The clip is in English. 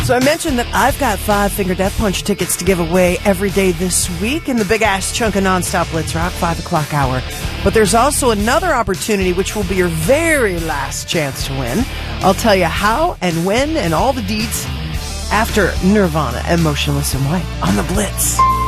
So I mentioned that I've got 5 Finger Death Punch tickets to give away every day this week in the big ass chunk of nonstop Blitz Rock 5 o'clock hour. But there's also another opportunity which will be your very last chance to win. I'll tell you how and when and all the deets after Nirvana and Motionless in White on the Blitz.